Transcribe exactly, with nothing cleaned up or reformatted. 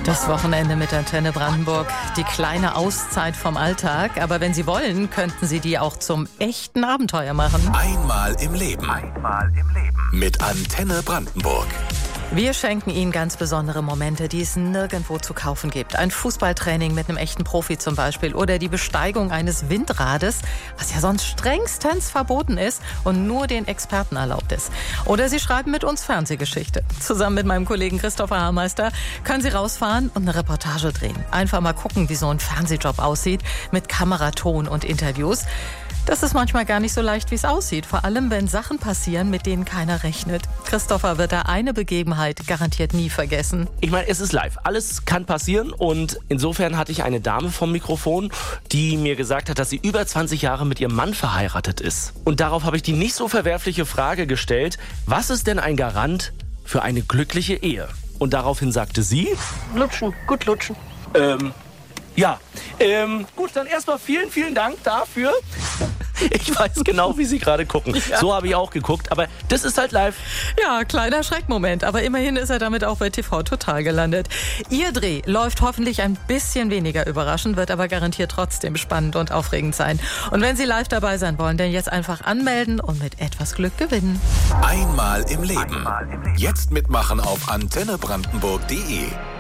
Das Wochenende mit Antenne Brandenburg, die kleine Auszeit vom Alltag. Aber wenn Sie wollen, könnten Sie die auch zum echten Abenteuer machen. Einmal im Leben. Einmal im Leben. Mit Antenne Brandenburg. Wir schenken Ihnen ganz besondere Momente, die es nirgendwo zu kaufen gibt. Ein Fußballtraining mit einem echten Profi zum Beispiel oder die Besteigung eines Windrades, was ja sonst strengstens verboten ist und nur den Experten erlaubt ist. Oder Sie schreiben mit uns Fernsehgeschichte. Zusammen mit meinem Kollegen Christopher Hameister können Sie rausfahren und eine Reportage drehen. Einfach mal gucken, wie so ein Fernsehjob aussieht mit Kamera, Ton und Interviews. Das ist manchmal gar nicht so leicht, wie es aussieht. Vor allem, wenn Sachen passieren, mit denen keiner rechnet. Christopher wird da eine Begebenheit garantiert nie vergessen. Ich meine, es ist live. Alles kann passieren. Und insofern hatte ich eine Dame vom Mikrofon, die mir gesagt hat, dass sie über zwanzig Jahre mit ihrem Mann verheiratet ist. Und darauf habe ich die nicht so verwerfliche Frage gestellt: Was ist denn ein Garant für eine glückliche Ehe? Und daraufhin sagte sie: Lutschen, gut lutschen. Ähm, ja. Ähm, gut, dann erstmal vielen, vielen Dank dafür. Ich weiß genau, wie Sie gerade gucken. Ja. So habe ich auch geguckt, aber das ist halt live. Ja, kleiner Schreckmoment, aber immerhin ist er damit auch bei T V Total gelandet. Ihr Dreh läuft hoffentlich ein bisschen weniger überraschend, wird aber garantiert trotzdem spannend und aufregend sein. Und wenn Sie live dabei sein wollen, dann jetzt einfach anmelden und mit etwas Glück gewinnen. Einmal im Leben. Jetzt mitmachen auf antenne brandenburg punkt de.